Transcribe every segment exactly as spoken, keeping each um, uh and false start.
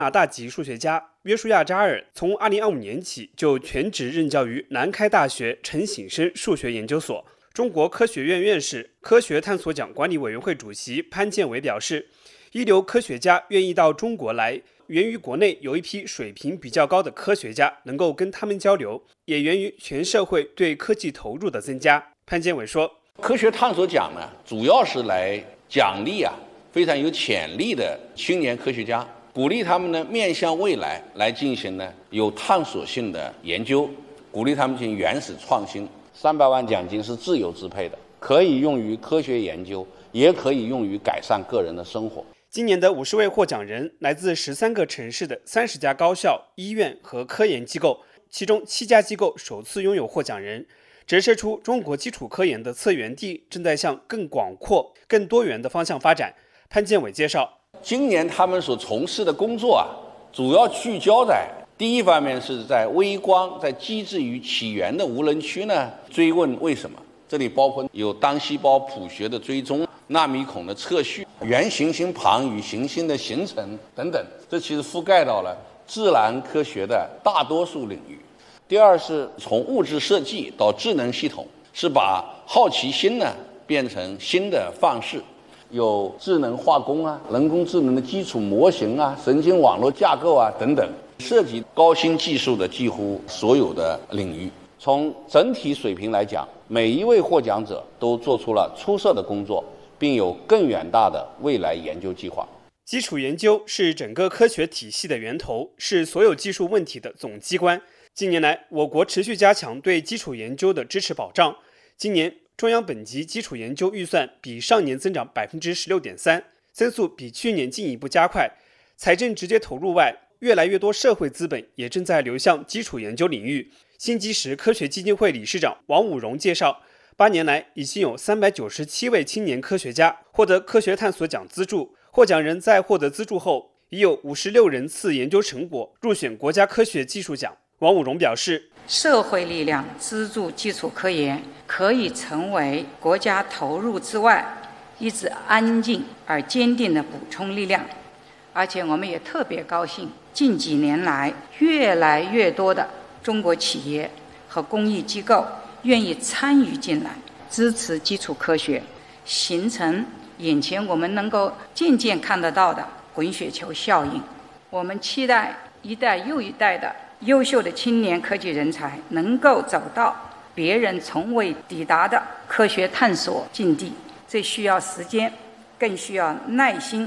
加拿大籍数学家约书亚·扎尔从二零二五年起就全职任教于南开大学陈省生数学研究所。中国科学院院士、科学探索奖管理委员会主席潘建伟表示，一流科学家愿意到中国来，源于国内有一批水平比较高的科学家能够跟他们交流，也源于全社会对科技投入的增加。潘建伟说， 科学探索奖呢，主要是来奖励啊非常有潜力的青年科学家，鼓励他们呢面向未来来进行呢有探索性的研究，鼓励他们进行原始创新。三百万奖金是自由支配的，可以用于科学研究，也可以用于改善个人的生活。 今年的五十位获奖人来自十三个城市的三十家高校、医院和科研机构，其中七家机构首次拥有获奖人，折射出中国基础科研的策源地正在向更广阔、更多元的方向发展。潘建伟介绍， 今年他们所从事的工作啊，主要聚焦在第一方面是在微光在机制与起源的无人区呢追问为什么，这里包括有单细胞谱学的追踪、纳米孔的测序、原行星盘与行星的形成等等，这其实覆盖到了自然科学的大多数领域。第二是从物质设计到智能系统，是把好奇心呢变成新的范式，有智能化工啊、人工智能的基础模型啊、神经网络架构啊等等，涉及高新技术的几乎所有的领域。从整体水平来讲，每一位获奖者都做出了出色的工作，并有更远大的未来研究计划。 基础研究是整个科学体系的源头，是所有技术问题的总机关。近年来，我国持续加强对基础研究的支持保障。今年，中央本级基础研究预算比上年增长 百分之十六点三， 增速比去年进一步加快。财政直接投入外，越来越多社会资本也正在流向基础研究领域。新基石科学基金会理事长王武荣介绍，八年来已经有三百九十七位青年科学家获得科学探索奖资助，获奖人在获得资助后，已有五十六人次研究成果入选国家科学技术奖。王武荣表示， 社会力量资助基础科研可以成为国家投入之外一支安静而坚定的补充力量。而且我们也特别高兴，近几年来越来越多的中国企业和公益机构愿意参与进来，支持基础科学，形成眼前我们能够渐渐看得到的滚雪球效应。我们期待一代又一代的优秀的青年科技人才能够走到别人从未抵达的科學探索境地，這需要時間，更需要耐心。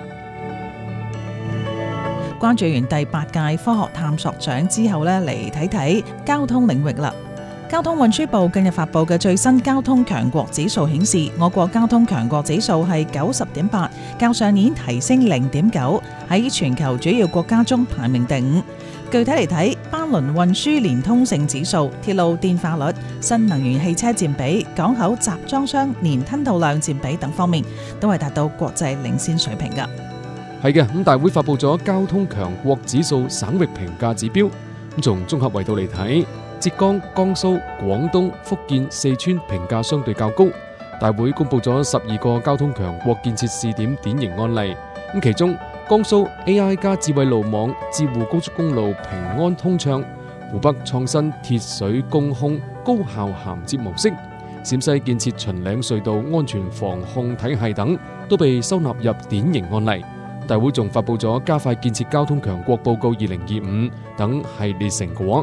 關注完第八屆科學探索獎之後呢，嚟睇睇交通領域啦。交通運輸部近日發布嘅最新交通強國指數顯示，我國交通強國指數係九十點八，較上年提升零點九，喺全球主要國家中排名第五。具體嚟睇，班輪運輸連通性指數、鐵路電化率、新能源汽車佔比、港口集裝箱年吞吐量佔比等方面，都係達到國際領先水平㗎。 係嘅，咁大會發布咗交通強國指數省域評價指標，咁從綜合維度嚟睇，浙江、江蘇、廣東、福建、四川評價相對較高。大會公布咗十二個交通強國建設試點典型案例，咁其中江蘇 A I 加智慧路網智護高速公路平安通暢，湖北創新鐵水公空高效銜接模式，陝西建設秦嶺隧道安全防控體系等都被收納入典型案例。大會仲發布咗加快建設交通強國報告二零二五等系列成果。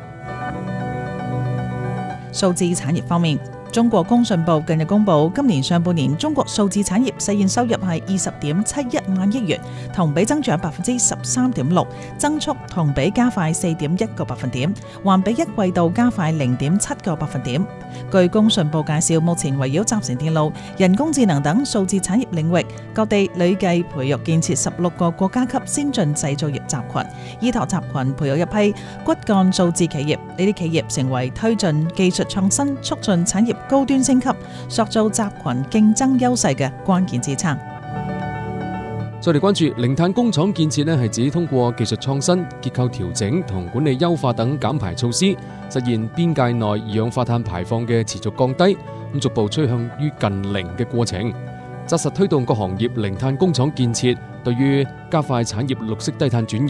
數字產業方面，中國工信部近日公布，今年上半年中國數字產業實現收入係二十點七一萬億元，同比增長百分之十三點六，增速同比加快四點一個百分點，環比一季度加快零點七個百分點。據工信部介紹，目前圍繞集成電路、人工智能等數字產業領域，各地累計培育建設十六個國家級先進製造業集群，依託集群培育一批骨幹數字企業，呢啲企業成為推進技術創新、促進產業高端升級、塑造集群競爭優勢嘅關鍵支撐。 再嚟關注零碳工廠建設呢，係指通過技術創新、結構調整同管理優化等減排措施，實現邊界內二氧化碳排放嘅持續降低，咁逐步趨向於近零嘅過程，紮實推動各行業零碳工廠建設， 對於加快產業綠色低碳轉型